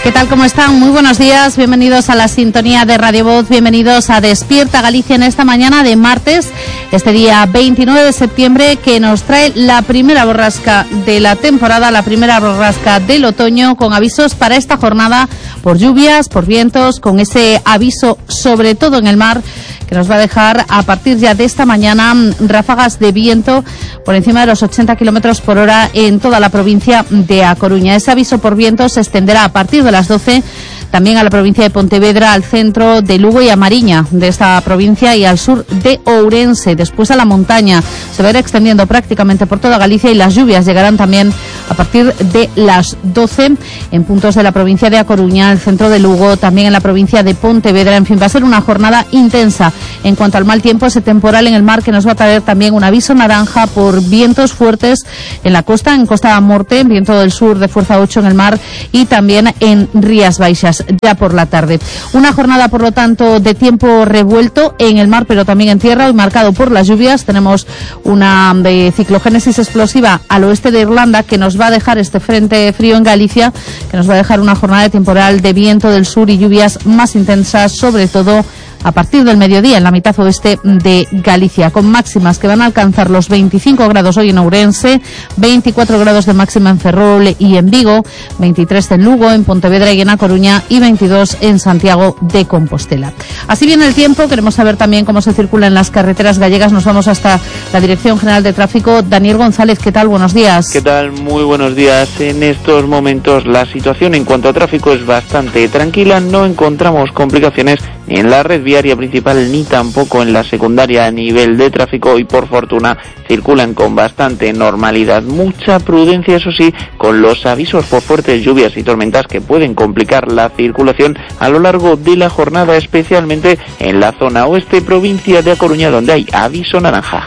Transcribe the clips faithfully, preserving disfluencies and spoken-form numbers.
¿Qué tal? ¿Cómo están? Muy buenos días, bienvenidos a la sintonía de Radio Voz, bienvenidos a Despierta Galicia en esta mañana de martes, este día veintinueve de septiembre, que nos trae la primera borrasca de la temporada, la primera borrasca del otoño, con avisos para esta jornada por lluvias, por vientos, con ese aviso sobre todo en el mar, que nos va a dejar a partir ya de esta mañana ráfagas de viento por encima de los ochenta kilómetros por hora en toda la provincia de A Coruña. Ese aviso por viento se extenderá a partir de las doce también a la provincia de Pontevedra, al centro de Lugo y a Mariña de esta provincia y al sur de Ourense, después a la montaña. Se va a ir extendiendo prácticamente por toda Galicia y las lluvias llegarán también a partir de las doce en puntos de la provincia de A Coruña, el centro de Lugo, también en la provincia de Pontevedra. En fin, va a ser una jornada intensa. En cuanto al mal tiempo, ese temporal en el mar que nos va a traer también un aviso naranja por vientos fuertes en la costa, en Costa da Morte, viento del sur de fuerza ocho en el mar y también en Rías Baixas ya por la tarde. Una jornada, por lo tanto, de tiempo revuelto en el mar, pero también en tierra, hoy marcado por las lluvias. Tenemos una de ciclogénesis explosiva al oeste de Irlanda que nos va a dejar este frente frío en Galicia, que nos va a dejar una jornada de temporal de viento del sur y lluvias más intensas, sobre todo a partir del mediodía en la mitad oeste de Galicia, con máximas que van a alcanzar los veinticinco grados hoy en Ourense, veinticuatro grados de máxima en Ferrol y en Vigo, veintitrés en Lugo, en Pontevedra y en A Coruña y veintidós en Santiago de Compostela. Así viene el tiempo. Queremos saber también cómo se circula en las carreteras gallegas. Nos vamos hasta la Dirección General de Tráfico. Daniel González, ¿qué tal? Buenos días. ¿Qué tal? Muy buenos días. En estos momentos la situación en cuanto a tráfico es bastante tranquila. No encontramos complicaciones ni en la red viaria principal ni tampoco en la secundaria a nivel de tráfico, y por fortuna circulan con bastante normalidad. Mucha prudencia, eso sí, con los avisos por fuertes lluvias y tormentas que pueden complicar la circulación a lo largo de la jornada, especialmente en la zona oeste, provincia de A Coruña, donde hay aviso naranja.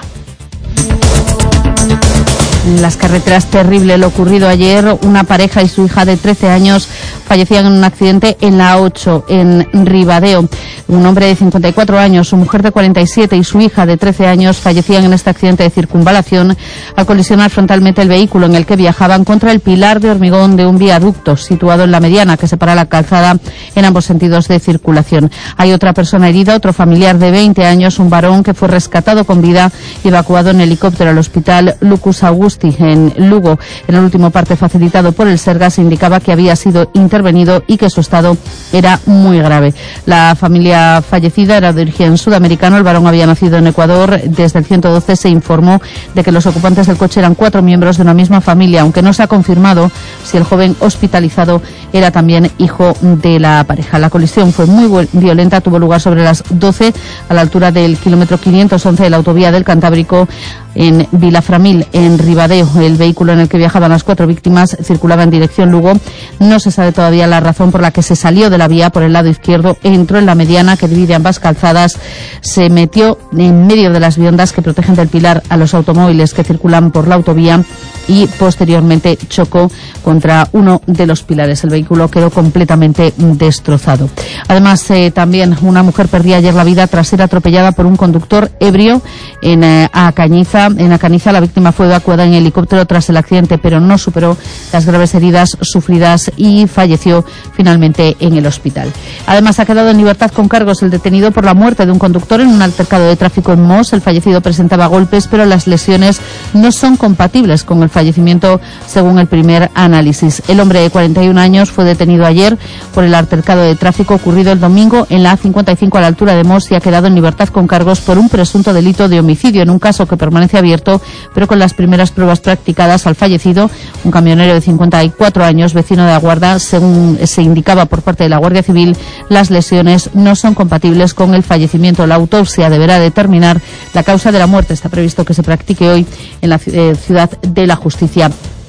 En las carreteras, terrible lo ocurrido ayer. Una pareja y su hija de trece años fallecían en un accidente en la ocho, en Ribadeo. Un hombre de cincuenta y cuatro años, su mujer de cuarenta y siete y su hija de trece años fallecían en este accidente de circunvalación al colisionar frontalmente el vehículo en el que viajaban contra el pilar de hormigón de un viaducto situado en la mediana que separa la calzada en ambos sentidos de circulación. Hay otra persona herida, otro familiar de veinte años, un varón que fue rescatado con vida y evacuado en helicóptero al hospital Lucus Augusti en Lugo. En el último parte facilitado por el Sergas se indicaba que había sido intervenido y que su estado era muy grave. La familia fallecida era de origen sudamericano. El varón había nacido en Ecuador. Desde el ciento doce se informó de que los ocupantes del coche eran cuatro miembros de una misma familia, aunque no se ha confirmado si el joven hospitalizado era también hijo de la pareja. La colisión fue muy violenta, tuvo lugar sobre las doce a la altura del kilómetro quinientos once de la autovía del Cantábrico en Vilaframil, en Ribadeo. El vehículo en el que viajaban las cuatro víctimas circulaba en dirección Lugo. No se sabe todavía la razón por la que se salió de la vía por el lado izquierdo, entró en la mediana que divide ambas calzadas, se metió en medio de las viundas que protegen del pilar a los automóviles que circulan por la autovía y posteriormente chocó contra uno de los pilares. El vehículo quedó completamente destrozado. Además, eh, también una mujer perdía ayer la vida tras ser atropellada por un conductor ebrio en eh, Acañiza. En Acaniza, la víctima fue evacuada en helicóptero tras el accidente, pero no superó las graves heridas sufridas y falleció finalmente en el hospital. Además, ha quedado en libertad con cargos el detenido por la muerte de un conductor en un altercado de tráfico en Mos. El fallecido presentaba golpes, pero las lesiones no son compatibles con el fallecimiento, según el primer análisis. El hombre de cuarenta y un años fue detenido ayer por el altercado de tráfico ocurrido el domingo en la A cincuenta y cinco a la altura de Mos y ha quedado en libertad con cargos por un presunto delito de homicidio, en un caso que permanece abierto, pero con las primeras pruebas practicadas al fallecido, un camionero de cincuenta y cuatro años, vecino de Aguarda. Según se indicaba por parte de la Guardia Civil, las lesiones no son compatibles con el fallecimiento. La autopsia deberá determinar la causa de la muerte. Está previsto que se practique hoy en la eh, ciudad de la Justicia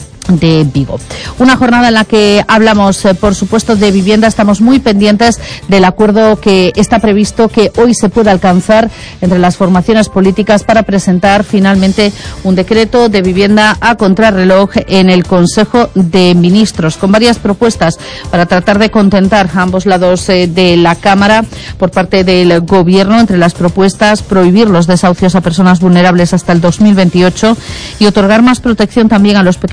de Vigo. Una jornada en la que hablamos, eh, por supuesto, de vivienda. Estamos muy pendientes del acuerdo que está previsto que hoy se pueda alcanzar entre las formaciones políticas para presentar finalmente un decreto de vivienda a contrarreloj en el Consejo de Ministros, con varias propuestas para tratar de contentar a ambos lados eh, de la Cámara por parte del Gobierno. Entre las propuestas, prohibir los desahucios a personas vulnerables hasta el dos mil veintiocho y otorgar más protección también a los pequeños propietarios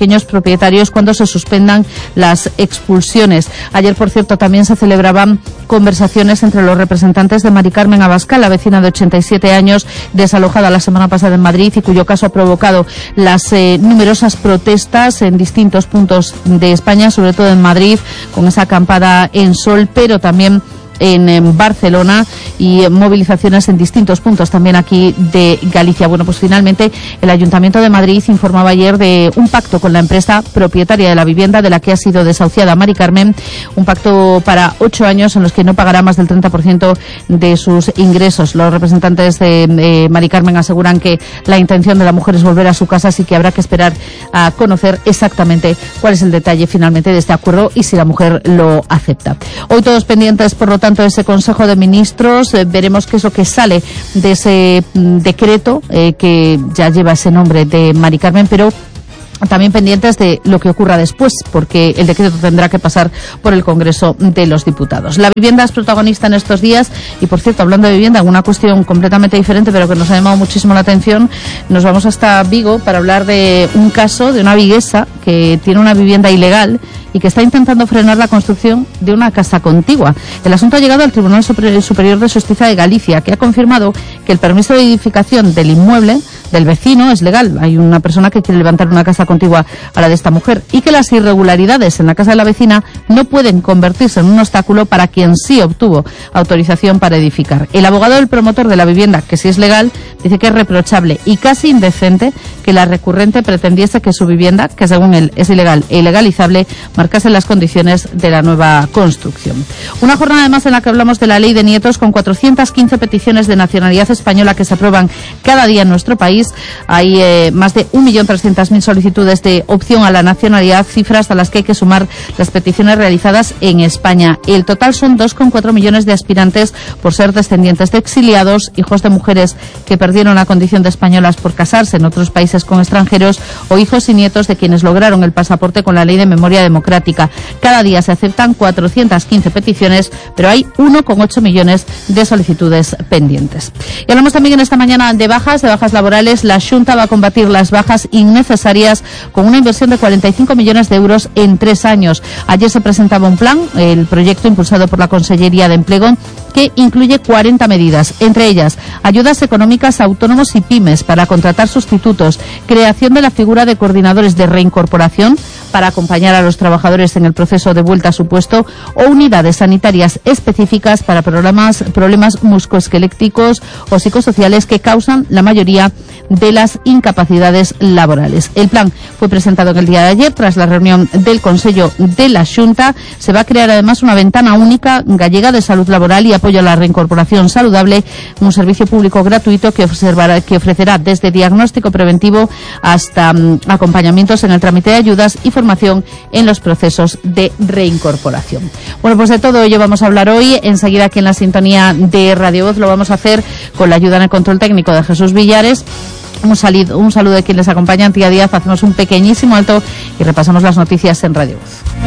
propietarios cuando se suspendan las expulsiones. Ayer, por cierto, también se celebraban conversaciones entre los representantes de Mari Carmen Abascal, la vecina de ochenta y siete años, desalojada la semana pasada en Madrid y cuyo caso ha provocado las eh, numerosas protestas en distintos puntos de España, sobre todo en Madrid, con esa acampada en sol, pero también En, en Barcelona y movilizaciones en distintos puntos también aquí de Galicia. Bueno, pues finalmente el Ayuntamiento de Madrid informaba ayer de un pacto con la empresa propietaria de la vivienda de la que ha sido desahuciada Mari Carmen, un pacto para ocho años en los que no pagará más del treinta por ciento de sus ingresos. Los representantes de eh, Mari Carmen aseguran que la intención de la mujer es volver a su casa, así que habrá que esperar a conocer exactamente cuál es el detalle finalmente de este acuerdo y si la mujer lo acepta. Hoy todos pendientes, por lo tanto, ese Consejo de Ministros, eh, veremos qué es lo que sale de ese mm, decreto eh, que ya lleva ese nombre de Mari Carmen, pero también pendientes de lo que ocurra después, porque el decreto tendrá que pasar por el Congreso de los Diputados. La vivienda es protagonista en estos días y, por cierto, hablando de vivienda, una cuestión completamente diferente, pero que nos ha llamado muchísimo la atención. Nos vamos hasta Vigo para hablar de un caso de una viguesa que tiene una vivienda ilegal y que está intentando frenar la construcción de una casa contigua. El asunto ha llegado al Tribunal Superior de Justicia de Galicia, que ha confirmado que el permiso de edificación del inmueble del vecino es legal. Hay una persona que quiere levantar una casa contigua a la de esta mujer y que las irregularidades en la casa de la vecina no pueden convertirse en un obstáculo para quien sí obtuvo autorización para edificar. El abogado del promotor de la vivienda, que sí es legal, dice que es reprochable y casi indecente que la recurrente pretendiese que su vivienda, que según él es ilegal e ilegalizable, marcase las condiciones de la nueva construcción. Una jornada además en la que hablamos de la ley de nietos, con cuatrocientas quince peticiones de nacionalidad española que se aprueban cada día en nuestro país. Hay eh, más de un millón trescientas mil solicitudes de opción a la nacionalidad, cifras a las que hay que sumar las peticiones realizadas en España. El total son dos coma cuatro millones de aspirantes por ser descendientes de exiliados, hijos de mujeres que perdieron la condición de españolas por casarse en otros países con extranjeros o hijos y nietos de quienes lograron el pasaporte con la Ley de Memoria Democrática. Cada día se aceptan cuatrocientas quince peticiones, pero hay uno coma ocho millones de solicitudes pendientes. Y hablamos también en esta mañana de bajas, de bajas laborales. La Xunta va a combatir las bajas innecesarias con una inversión de cuarenta y cinco millones de euros en tres años. Ayer se presentaba un plan, el proyecto impulsado por la Consellería de Empleo, que incluye cuarenta medidas, entre ellas ayudas económicas a autónomos y pymes para contratar sustitutos, creación de la figura de coordinadores de reincorporación para acompañar a los trabajadores en el proceso de vuelta a su puesto, o unidades sanitarias específicas para problemas, problemas musculoesqueléticos o psicosociales que causan la mayoría de las incapacidades laborales. El plan fue presentado en el día de ayer tras la reunión del Consejo de la Xunta. Se va a crear además una ventana única gallega de salud laboral y apoyo a la reincorporación saludable, un servicio público gratuito que, observará, que ofrecerá desde diagnóstico preventivo hasta um, acompañamientos en el trámite de ayudas y formación en los procesos de reincorporación. Bueno, pues de todo ello vamos a hablar hoy. Enseguida aquí en la sintonía de Radio Voz lo vamos a hacer con la ayuda en el control técnico de Jesús Villares. Un saludo, un saludo de quien les acompaña, Antía Díaz. Hacemos un pequeñísimo alto y repasamos las noticias en Radio Voz.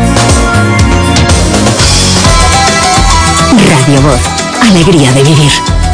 Radio Voz, alegría de vivir.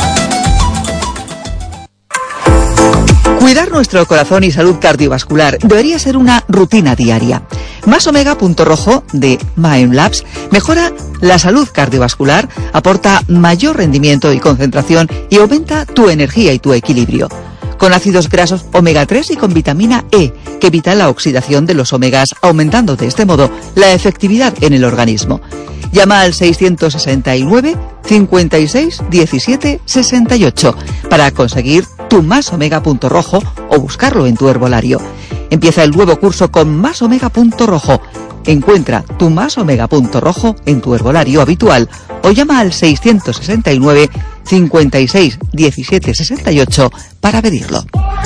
Cuidar nuestro corazón y salud cardiovascular debería ser una rutina diaria. Más Omega Punto Rojo de Maem Labs mejora la salud cardiovascular, aporta mayor rendimiento y concentración y aumenta tu energía y tu equilibrio. Con ácidos grasos omega tres y con vitamina E, que evita la oxidación de los omegas, aumentando de este modo la efectividad en el organismo. Llama al seiscientos sesenta y nueve, cincuenta y seis, diecisiete, sesenta y ocho para conseguir tu Más Omega Punto Rojo o buscarlo en tu herbolario. Empieza el nuevo curso con Más Omega Punto Rojo. Encuentra tu Más Omega Punto Rojo en tu herbolario habitual o llama al seiscientos sesenta y nueve, cincuenta y seis, diecisiete, sesenta y ocho para pedirlo.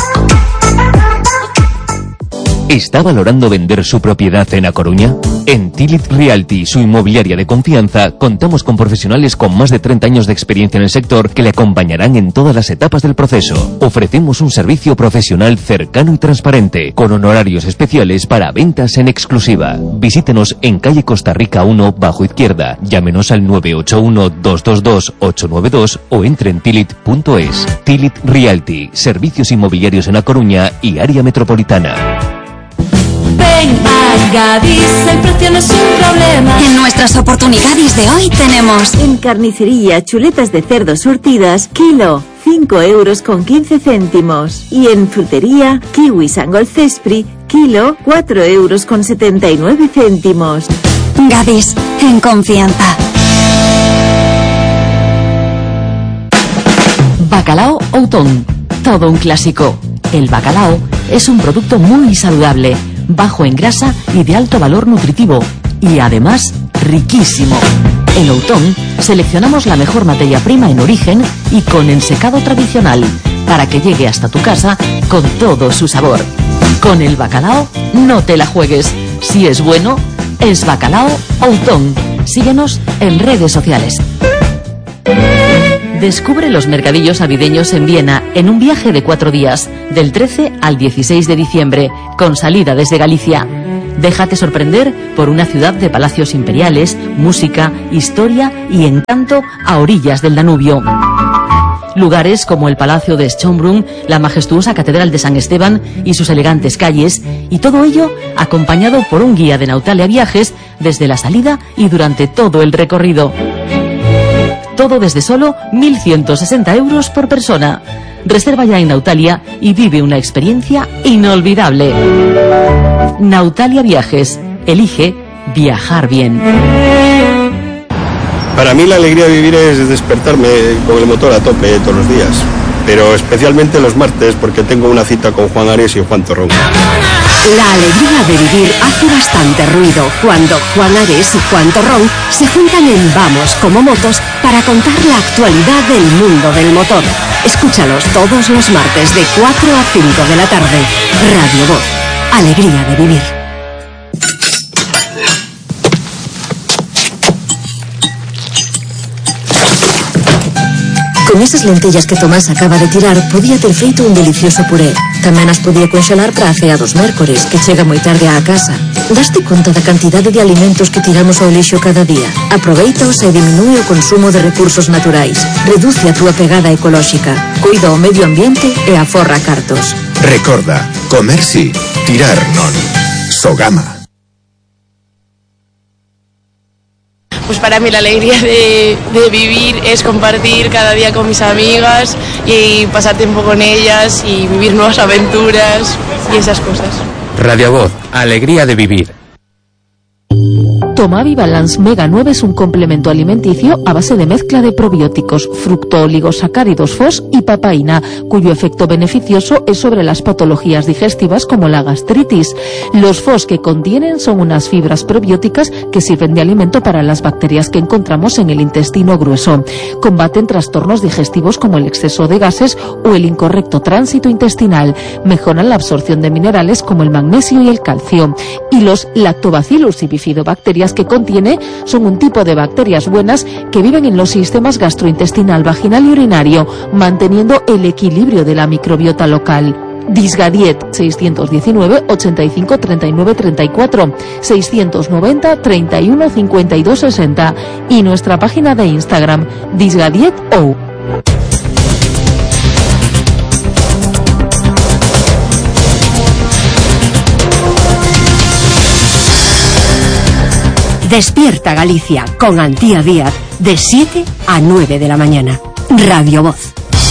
¿Está valorando vender su propiedad en A Coruña? En Tilit Realty, su inmobiliaria de confianza, contamos con profesionales con más de treinta años de experiencia en el sector que le acompañarán en todas las etapas del proceso. Ofrecemos un servicio profesional cercano y transparente, con honorarios especiales para ventas en exclusiva. Visítenos en calle Costa Rica uno, bajo izquierda. Llámenos al nueve ocho uno, dos dos dos, ocho nueve dos o entre en tilit punto es. Tilit Realty, servicios inmobiliarios en A Coruña y área metropolitana. Ven a En Gadis el precio no es un problema. En nuestras oportunidades de hoy tenemos en carnicería chuletas de cerdo surtidas, kilo, cinco euros con quince céntimos. Y en frutería, kiwis Angol Cespri, kilo, cuatro euros con setenta y nueve céntimos. Gadis, en confianza. Bacalao Outón, todo un clásico. El bacalao es un producto muy saludable, bajo en grasa y de alto valor nutritivo, y además riquísimo. En Outón seleccionamos la mejor materia prima en origen y con ensecado tradicional, para que llegue hasta tu casa con todo su sabor. Con el bacalao no te la juegues. Si es bueno, es Bacalao Outón. Síguenos en redes sociales. Descubre los mercadillos navideños en Viena en un viaje de cuatro días, del trece al dieciséis de diciembre, con salida desde Galicia. Déjate sorprender por una ciudad de palacios imperiales, música, historia y encanto a orillas del Danubio. Lugares como el Palacio de Schönbrunn, la majestuosa Catedral de San Esteban y sus elegantes calles, y todo ello acompañado por un guía de Nautalia Viajes desde la salida y durante todo el recorrido. Todo desde solo mil ciento sesenta euros por persona. Reserva ya en Nautalia y vive una experiencia inolvidable. Nautalia Viajes. Elige viajar bien. Para mí la alegría de vivir es despertarme con el motor a tope todos los días, pero especialmente los martes porque tengo una cita con Juan Ares y Juan Torrón. La alegría de vivir hace bastante ruido cuando Juan Ares y Juan Torrón se juntan en Vamos como Motos para contar la actualidad del mundo del motor. Escúchalos todos los martes de cuatro a cinco de la tarde. Radio Voz. Alegría de vivir. Con esas lentellas que Tomás acaba de tirar, podía ter feito un delicioso puré. Tamén as podía conxelar para a cea dos mércores, que chega moi tarde á casa. Daste conta da cantidade de alimentos que tiramos ao lixo cada día? Aproveitaos e diminúe o consumo de recursos naturais. Reduce a túa pegada ecolóxica. Cuida o medio ambiente e aforra cartos. Recorda, comer sí, tirar non. Sogama. Pues para mí la alegría de, de vivir es compartir cada día con mis amigas y pasar tiempo con ellas y vivir nuevas aventuras y esas cosas. Radio Voz, alegría de vivir. Tomavi Balance Mega nueve es un complemento alimenticio a base de mezcla de probióticos, fructooligosacáridos F O S y papaína, cuyo efecto beneficioso es sobre las patologías digestivas como la gastritis. Los F O S que contienen son unas fibras probióticas que sirven de alimento para las bacterias que encontramos en el intestino grueso. Combaten trastornos digestivos como el exceso de gases o el incorrecto tránsito intestinal. Mejoran la absorción de minerales como el magnesio y el calcio. Y los Lactobacillus y bifidobacterias que contiene son un tipo de bacterias buenas que viven en los sistemas gastrointestinal, vaginal y urinario, manteniendo el equilibrio de la microbiota local. Disgadiet seiscientos diecinueve, ochenta y cinco, treinta y nueve, treinta y cuatro, seiscientos noventa, treinta y uno, cincuenta y dos, sesenta y nuestra página de Instagram disgadieto. Despierta Galicia con Antía Díaz de siete a nueve de la mañana. Radio Voz.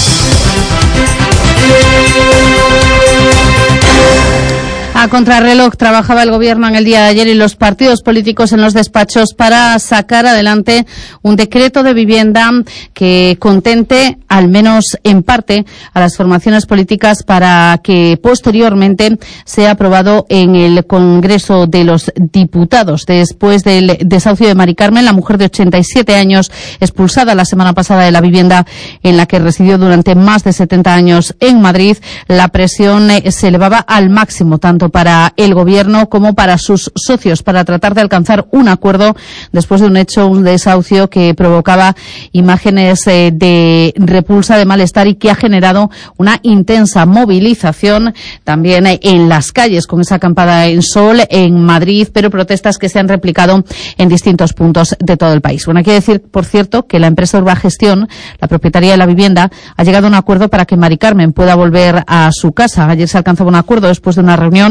A contrarreloj trabajaba el gobierno en el día de ayer y los partidos políticos en los despachos para sacar adelante un decreto de vivienda que contente, al menos en parte, a las formaciones políticas para que posteriormente sea aprobado en el Congreso de los Diputados. Después del desahucio de Mari Carmen, la mujer de ochenta y siete años expulsada la semana pasada de la vivienda en la que residió durante más de setenta años en Madrid, la presión se elevaba al máximo tanto para el gobierno como para sus socios para tratar de alcanzar un acuerdo después de un hecho, un desahucio que provocaba imágenes eh, de repulsa, de malestar y que ha generado una intensa movilización también eh, en las calles con esa acampada en sol en Madrid, pero protestas que se han replicado en distintos puntos de todo el país. Bueno, hay que decir, por cierto, que la empresa Urbagestión, la propietaria de la vivienda, ha llegado a un acuerdo para que Mari Carmen pueda volver a su casa. Ayer se alcanzaba un acuerdo después de una reunión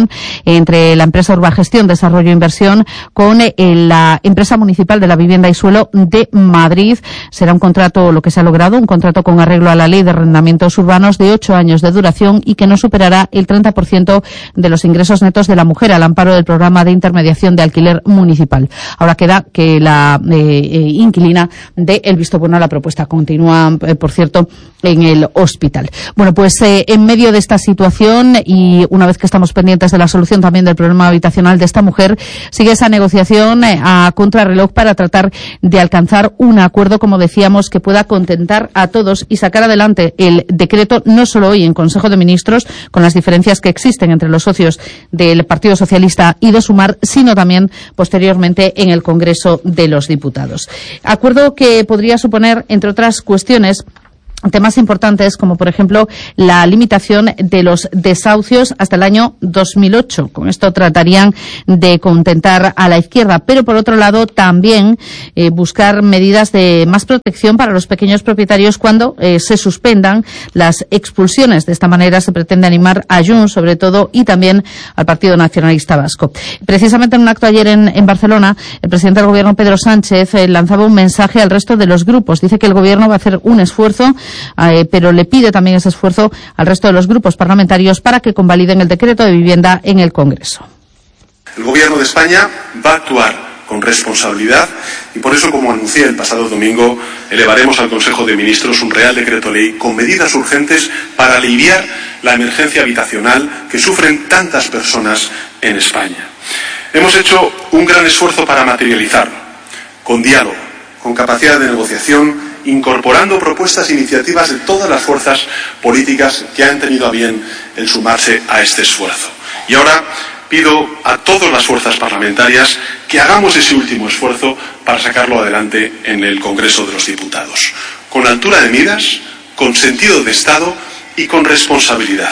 colaboración entre la empresa Urbagestión Desarrollo e Inversión con eh, la empresa municipal de la vivienda y suelo de Madrid. Será un contrato, lo que se ha logrado, un contrato con arreglo a la ley de arrendamientos urbanos de ocho años de duración y que no superará el treinta por ciento de los ingresos netos de la mujer al amparo del programa de intermediación de alquiler municipal. Ahora queda que la eh, eh, inquilina dé el visto bueno a la propuesta. Continúa, eh, por cierto, en el hospital. Bueno, pues eh, en medio de esta situación y una vez que estamos pendientes de la solución también del problema habitacional de esta mujer, sigue esa negociación eh, a contrarreloj para tratar de alcanzar un acuerdo, como decíamos, que pueda contentar a todos y sacar adelante el decreto, no solo hoy en Consejo de Ministros, con las diferencias que existen entre los socios del Partido Socialista y de Sumar, sino también posteriormente en el Congreso de los Diputados. Acuerdo que podría suponer, entre otras cuestiones, temas importantes como, por ejemplo, la limitación de los desahucios hasta el año dos mil ocho. Con esto tratarían de contentar a la izquierda, pero por otro lado también eh, buscar medidas de más protección para los pequeños propietarios cuando eh, se suspendan las expulsiones. De esta manera se pretende animar a Junts, sobre todo, y también al Partido Nacionalista Vasco. Precisamente en un acto ayer en, en Barcelona, el presidente del Gobierno, Pedro Sánchez, eh, lanzaba un mensaje al resto de los grupos. Dice que el Gobierno va a hacer un esfuerzo, Eh, pero le pide también ese esfuerzo al resto de los grupos parlamentarios para que convaliden el decreto de vivienda en el Congreso. El Gobierno de España va a actuar con responsabilidad y por eso, como anuncié el pasado domingo, elevaremos al Consejo de Ministros un Real Decreto Ley con medidas urgentes para aliviar la emergencia habitacional que sufren tantas personas en España. Hemos hecho un gran esfuerzo para materializarlo, con diálogo, con capacidad de negociación, incorporando propuestas e iniciativas de todas las fuerzas políticas que han tenido a bien el sumarse a este esfuerzo. Y ahora pido a todas las fuerzas parlamentarias que hagamos ese último esfuerzo para sacarlo adelante en el Congreso de los Diputados, con altura de miras, con sentido de Estado y con responsabilidad,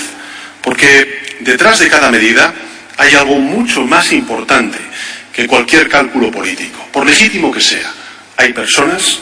porque detrás de cada medida hay algo mucho más importante que cualquier cálculo político, por legítimo que sea. Hay personas.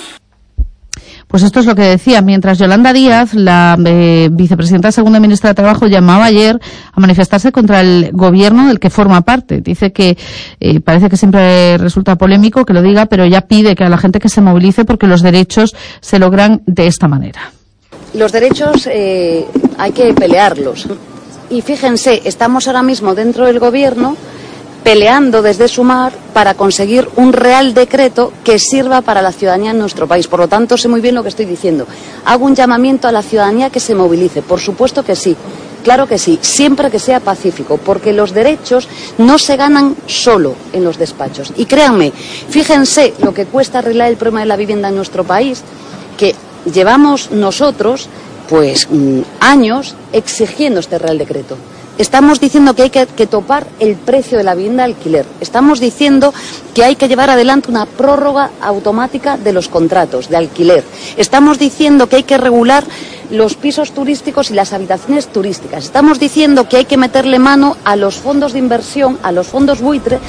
Pues esto es lo que decía, mientras Yolanda Díaz, la eh, vicepresidenta segunda ministra de Trabajo, llamaba ayer a manifestarse contra el gobierno del que forma parte. Dice que eh, parece que siempre resulta polémico que lo diga, pero ya pide que a la gente que se movilice porque los derechos se logran de esta manera. Los derechos eh, hay que pelearlos. Y fíjense, estamos ahora mismo dentro del gobierno peleando desde Sumar para conseguir un real decreto que sirva para la ciudadanía en nuestro país. Por lo tanto, sé muy bien lo que estoy diciendo. Hago un llamamiento a la ciudadanía que se movilice. Por supuesto que sí, claro que sí, siempre que sea pacífico, porque los derechos no se ganan solo en los despachos. Y créanme, fíjense lo que cuesta arreglar el problema de la vivienda en nuestro país, que llevamos nosotros, pues, años exigiendo este real decreto. Estamos diciendo que hay que, que topar el precio de la vivienda de alquiler. Estamos diciendo que hay que llevar adelante una prórroga automática de los contratos de alquiler. Estamos diciendo que hay que regular los pisos turísticos y las habitaciones turísticas. Estamos diciendo que hay que meterle mano a los fondos de inversión, a los fondos buitre.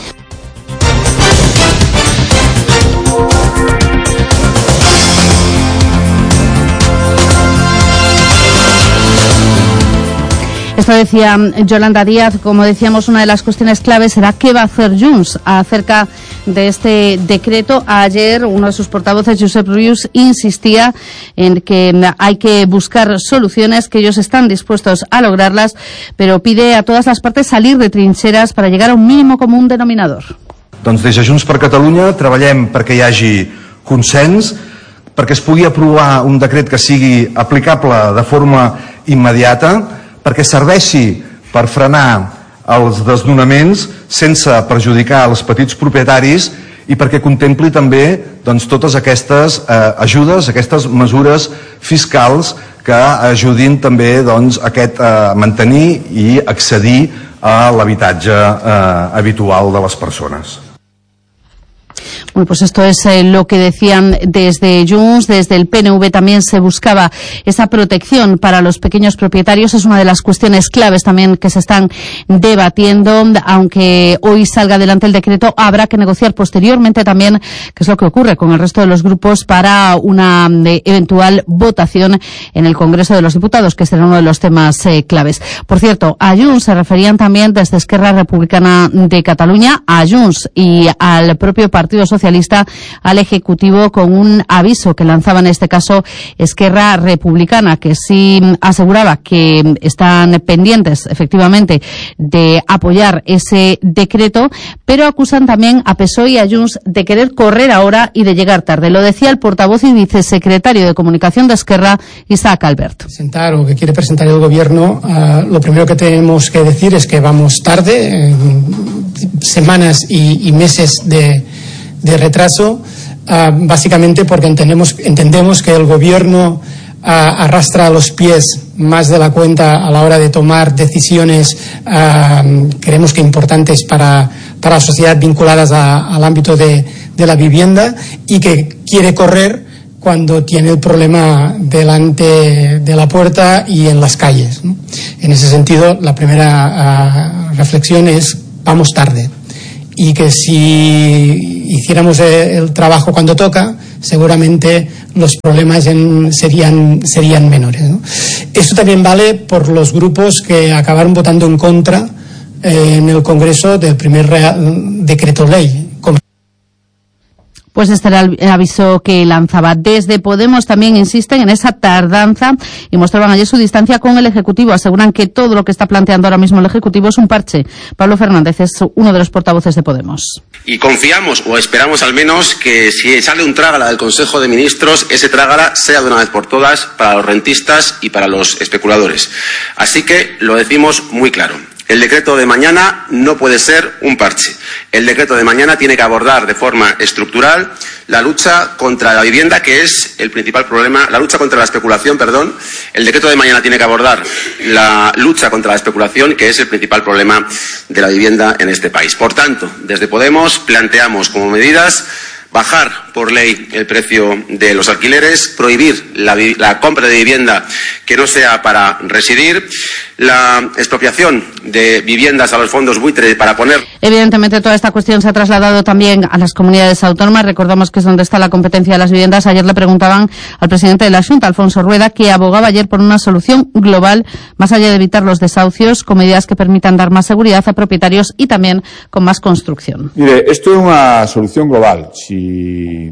Esto decía Yolanda Díaz. Como decíamos, una de las cuestiones claves será qué va a hacer Junts acerca de este decreto. Ayer uno de sus portavoces, Josep Rius, insistía en que hay que buscar soluciones, que ellos están dispuestos a lograrlas, pero pide a todas las partes salir de trincheras para llegar a un mínimo común denominador. Doncs des de Junts per Catalunya treballem perquè hi hagi consens, perquè es pugui aprovar un decret que sigui aplicable de forma immediata, perquè serveixi per frenar els desnonaments sense perjudicar els petits propietaris i perquè contempli també doncs, totes aquestes eh, ajudes, aquestes mesures fiscals que ajudin també doncs, aquest, eh, mantenir i accedir a l'habitatge eh, habitual de les persones. Bueno, pues esto es eh, lo que decían desde Junts, desde el P N V también se buscaba esa protección para los pequeños propietarios. Es una de las cuestiones claves también que se están debatiendo. Aunque hoy salga adelante el decreto, habrá que negociar posteriormente también qué es lo que ocurre con el resto de los grupos para una eh, eventual votación en el Congreso de los Diputados, que será uno de los temas eh, claves. Por cierto, a Junts se referían también desde Esquerra Republicana de Cataluña, a Junts y al propio Partido Socialista Socialista al Ejecutivo con un aviso que lanzaba en este caso Esquerra Republicana, que sí aseguraba que están pendientes efectivamente de apoyar ese decreto, pero acusan también a P S O E y a Junts de querer correr ahora y de llegar tarde. Lo decía el portavoz y vicesecretario de Comunicación de Esquerra, Isaac Albert. Presentar o que quiere presentar el Gobierno, uh, lo primero que tenemos que decir es que vamos tarde, eh, semanas y, y meses de de retraso, uh, básicamente porque entendemos, entendemos que el Gobierno uh, arrastra los pies más de la cuenta a la hora de tomar decisiones, uh, creemos que importantes para, para la sociedad vinculadas a, al ámbito de, de la vivienda, y que quiere correr cuando tiene el problema delante de la puerta y en las calles, ¿no? En ese sentido, la primera uh, reflexión es: vamos tarde. Y que si hiciéramos el trabajo cuando toca, seguramente los problemas en, serían, serían menores, ¿no? Esto también vale por los grupos que acabaron votando en contra eh, en el Congreso del primer real, decreto ley. Pues este era el aviso que lanzaba. Desde Podemos también insisten en esa tardanza y mostraban ayer su distancia con el Ejecutivo. Aseguran que todo lo que está planteando ahora mismo el Ejecutivo es un parche. Pablo Fernández es uno de los portavoces de Podemos. Y confiamos, o esperamos al menos, que si sale un trágala del Consejo de Ministros, ese trágala sea de una vez por todas para los rentistas y para los especuladores. Así que lo decimos muy claro. El decreto de mañana no puede ser un parche. El decreto de mañana tiene que abordar de forma estructural la lucha contra la vivienda, que es el principal problema, la lucha contra la especulación, perdón. El decreto de mañana tiene que abordar la lucha contra la especulación, que es el principal problema de la vivienda en este país. Por tanto, desde Podemos planteamos como medidas bajar por ley el precio de los alquileres, prohibir la, la compra de vivienda que no sea para residir, la expropiación de viviendas a los fondos buitre para poner... Evidentemente toda esta cuestión se ha trasladado también a las comunidades autónomas. Recordamos que es donde está la competencia de las viviendas. Ayer le preguntaban al presidente de la Xunta, Alfonso Rueda, que abogaba ayer por una solución global, más allá de evitar los desahucios, con medidas que permitan dar más seguridad a propietarios y también con más construcción. Mire, esto é unha solución global. Si,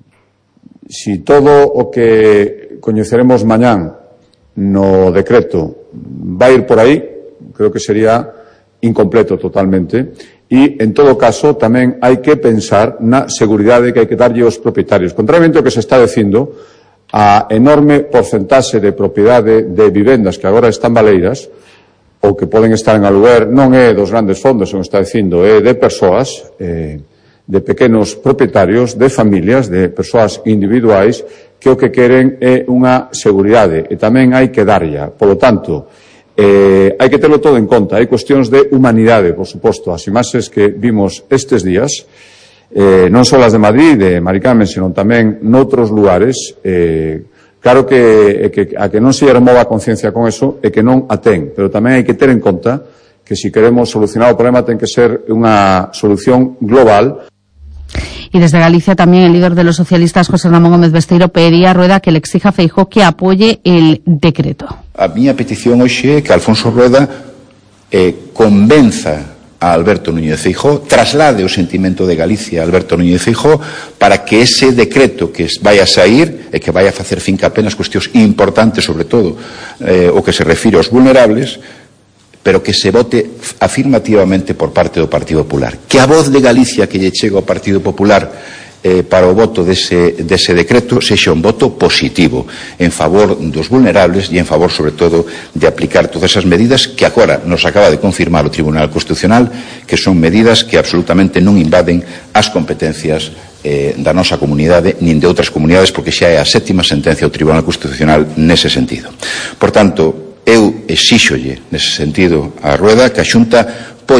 si todo o que coñeceremos mañán no decreto vai ir por aí, creo que sería incompleto totalmente. E, en todo caso, tamén hai que pensar na seguridade que hai que darlle aos propietarios. Contrariamente ao que se está dicindo, a enorme porcentaxe de propiedade de vivendas que agora están baleiras ou que poden estar en aluguer non é dos grandes fondos, como está dicindo, é de persoas, eh, de pequenos propietarios, de familias, de persoas individuais que o que queren é unha seguridade e tamén hai que darlla. Polo tanto, eh, hai que terlo todo en conta. Hai cuestións de humanidade, por suposto. As imaxes que vimos estes días, eh, non só as de Madrid, de Maricarmen, senón tamén noutros lugares, eh, claro que, que a que non se remova a conciencia con eso é que non a ten, pero tamén hai que ter en conta que si queremos solucionar o problema ten que ser unha solución global. Y desde Galicia también el líder de los socialistas, José Ramón Gómez Besteiro, pediría a Rueda que le exija a Feijóo que apoye el decreto. A miña petición hoxe é que Alfonso Rueda eh, convenza a Alberto Núñez Feijóo, traslade o sentimento de Galicia a Alberto Núñez Feijóo para que ese decreto que vai a sair e que vai a facer finca apenas cuestións importantes, sobre todo eh, o que se refire aos vulnerables, pero que se vote afirmativamente por parte do Partido Popular. Que a voz de Galicia que lle chega ao Partido Popular eh, para o voto dese, dese decreto sexa un voto positivo en favor dos vulnerables e en favor, sobre todo, de aplicar todas esas medidas que agora nos acaba de confirmar o Tribunal Constitucional, que son medidas que absolutamente non invaden as competencias eh, da nosa comunidade nin de outras comunidades, porque xa é a sétima sentencia do Tribunal Constitucional nese sentido. Por tanto, eu exíxolle, nese sentido, a Rueda que a Xunta poña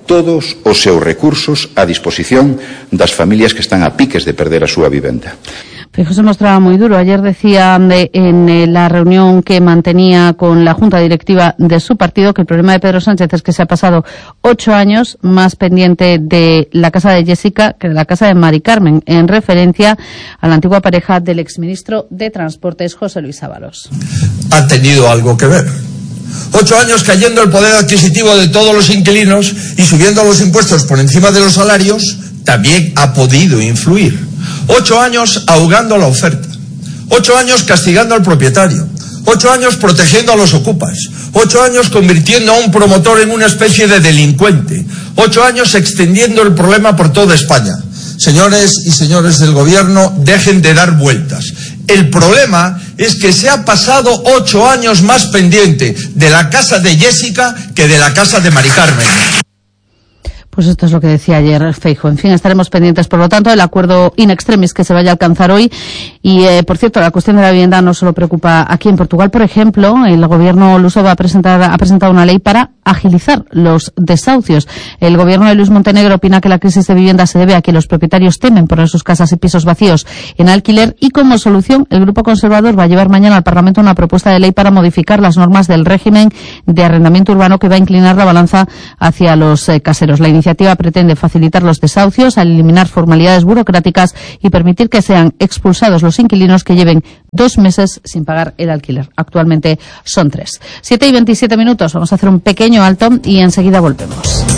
todos os seus recursos a disposición das familias que están a piques de perder a súa vivenda. Feijóo se mostraba muy duro. Ayer decía de, en eh, la reunión que mantenía con la Junta Directiva de su partido que el problema de Pedro Sánchez es que se ha pasado ocho años más pendiente de la casa de Jessica que de la casa de Mari Carmen, en referencia a la antigua pareja del exministro de Transportes, José Luis Ábalos. Ha tenido algo que ver. Ocho años cayendo el poder adquisitivo de todos los inquilinos y subiendo los impuestos por encima de los salarios también ha podido influir. Ocho años ahogando la oferta. Ocho años castigando al propietario. Ocho años protegiendo a los ocupas. Ocho años convirtiendo a un promotor en una especie de delincuente. Ocho años extendiendo el problema por toda España. Señores y señores del gobierno, dejen de dar vueltas. El problema es que se ha pasado ocho años más pendiente de la casa de Jessica que de la casa de Mari Carmen. Pues esto es lo que decía ayer Feijóo. En fin, estaremos pendientes, por lo tanto, del acuerdo in extremis que se vaya a alcanzar hoy. Y, eh, por cierto, la cuestión de la vivienda no solo preocupa aquí en Portugal. Por ejemplo, el gobierno luso va a presentar, ha presentado una ley para agilizar los desahucios. El gobierno de Luis Montenegro opina que la crisis de vivienda se debe a que los propietarios temen poner sus casas y pisos vacíos en alquiler, y como solución, el Grupo Conservador va a llevar mañana al Parlamento una propuesta de ley para modificar las normas del régimen de arrendamiento urbano que va a inclinar la balanza hacia los eh, caseros. La La iniciativa pretende facilitar los desahucios al eliminar formalidades burocráticas y permitir que sean expulsados los inquilinos que lleven dos meses sin pagar el alquiler. Actualmente son tres. Siete y veintisiete minutos. Vamos a hacer un pequeño alto y enseguida volvemos.